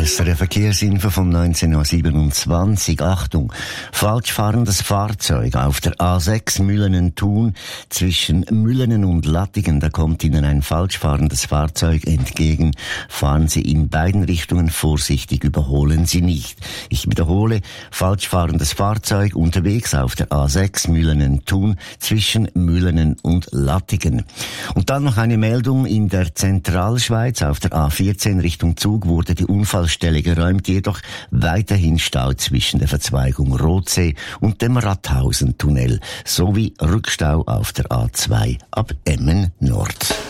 SRF Verkehrsinfo von 19.27 Uhr. Achtung, falsch fahrendes Fahrzeug auf der A6 Müllenen-Thun zwischen Müllenen und Lattingen. Da kommt Ihnen ein falsch fahrendes Fahrzeug entgegen. Fahren Sie in beiden Richtungen vorsichtig, überholen Sie nicht. Ich wiederhole, falsch fahrendes Fahrzeug unterwegs auf der A6 Müllenen-Thun zwischen Müllenen und Lattingen. Und dann noch eine Meldung in der Zentralschweiz. Auf der A14 Richtung Zug wurde die Unfallstelle geräumt, jedoch weiterhin Stau zwischen der Verzweigung Rotsee und dem Ratthausen-Tunnel sowie Rückstau auf der A2 ab Emmen Nord.